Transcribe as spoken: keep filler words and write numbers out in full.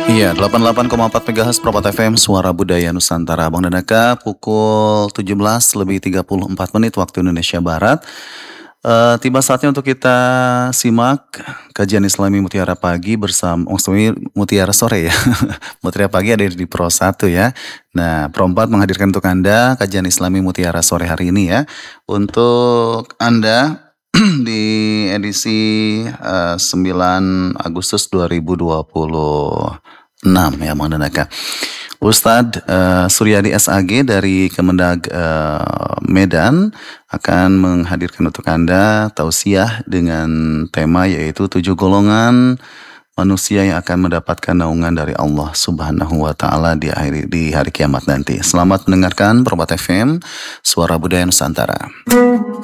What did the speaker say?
Iya, delapan puluh delapan koma empat MHz Propat F M, Suara Budaya Nusantara. Bang Danaka, pukul tujuh belas lebih tiga puluh empat menit waktu Indonesia Barat. Eh, tiba saatnya untuk kita simak kajian Islami Mutiara Pagi bersama, oh, sorry, Mutiara Sore ya. Mutiara Pagi ada di Pro satu ya. Nah, Pro empat menghadirkan untuk Anda kajian Islami Mutiara Sore hari ini ya. Untuk Anda di edisi eh, sembilan Agustus dua ribu dua puluh enam ya, Bang Danaka. Ustadz eh, Suryadi S A G dari Kemendag eh, Medan akan menghadirkan untuk Anda tausiah dengan tema yaitu tujuh golongan manusia yang akan mendapatkan naungan dari Allah Subhanahu wa taala di hari di hari kiamat nanti. Selamat mendengarkan Probat F M, Suara Budaya Nusantara.